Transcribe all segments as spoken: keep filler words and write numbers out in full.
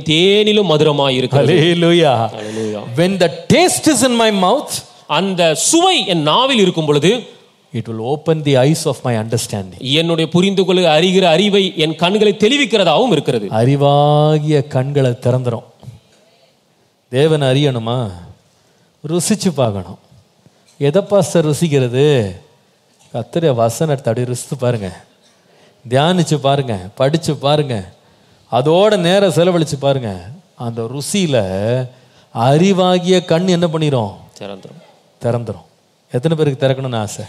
தேனிலும் மதுரமாய் இருக்கிறது. Hallelujah. Hallelujah. When the taste is in my mouth, அந்த சுவை என் நாவில் இருக்கும் பொழுது it will open the eyes of my understanding. என்னுடைய புரிந்து கொள்ள அறிகிற அறிவை என் கண்களை தெளிவிக்கிறதாவும் இருக்கிறது. அறிவாகிய கண்களை திறந்துரும். தேவன் அறியணுமா? ருசிச்சு பார்க்கணும். எதை பாஸ்டர் ருசிக்கிறது? கர்த்தருடைய வசனத்தை அப்படி ருசித்து பாருங்க, தியானிச்சு பாருங்க, படிச்சு பாருங்க, அதோட நேரம் செலவழிச்சு பாருங்க. அந்த ருசியில அறிவாகிய கண் என்ன பண்ணிரும்? திறந்துரும். திறந்துரும். எத்தனை பேருக்கு திறக்கணும்னு ஆசை?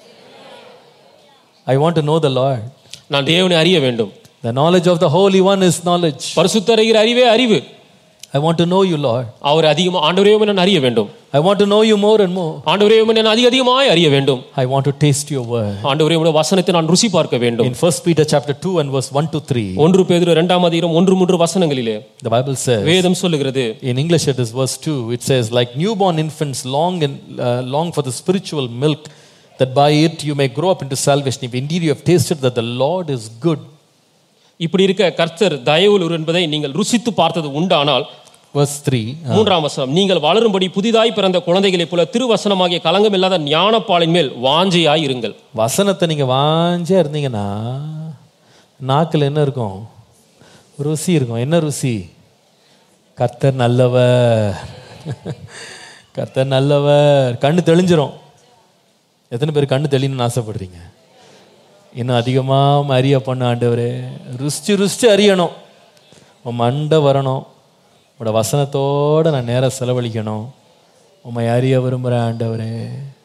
I want to know the Lord. நான் தேவனை அறிய வேண்டும். The knowledge of the Holy One is knowledge. பரிசுத்தர் அறிகிற அறிவே அறிவு. I want to know you, Lord. அவர் அதிகமாக ஆண்டவரே நான் அறிய வேண்டும். I want to know you more and more. ஆண்டவரே நான் அதிக அதிகமாய் அறிய வேண்டும். I want to taste your word. ஆண்டவரே உம்முடைய வசனத்தை நான் ருசி பார்க்க வேண்டும். In First Peter chapter two and verse one to three. ஒன்று பேதுரு இரண்டாம் அதிகாரம் ஒன்று மூன்று வசனங்களிலே The Bible says. வேதம் சொல்லுகிறது. In English it is verse two. It says, like newborn infants long and uh, long for the spiritual milk, that by it you may grow up into salvation, if indeed you have tasted that the Lord is good. இப்படி இருக்க கர்த்தர் தயவுள்ளவர் என்பதை நீங்கள் ருசித்து பார்த்தது உண்டானால், verse three, மூன்றாம் வசனம், நீங்கள் வளரும்படி புதிதாய் பிறந்த குழந்தைகளைப் போல திருவசனமாகிய களங்கம் இல்லாத ஞானப்பாலின் மேல் வாஞ்சையாய் இருங்கள். வசனத்தை நீங்க வாஞ்சையா இருந்தீங்கன்னா நாக்கில் என்ன இருக்கும்? ருசி இருக்கும். என்ன ருசி? கர்த்தர் நல்லவர், கர்த்தர் நல்லவர். கண்ணு தெளிஞ்சிரும். எத்தனை பேர் கண்ணு தெளின்னு ஆசைப்படுறீங்க? இன்னும் அதிகமாக அறிய பண்ண ஆண்டவரே, ருசிச்சு ருசிச்சு அறியணும். உன் மண்டை வரணும். உங்களோட வசனத்தோடு நான் நேரம் செலவழிக்கணும். உம்மை அறிய விரும்புகிறேன் ஆண்டவரே.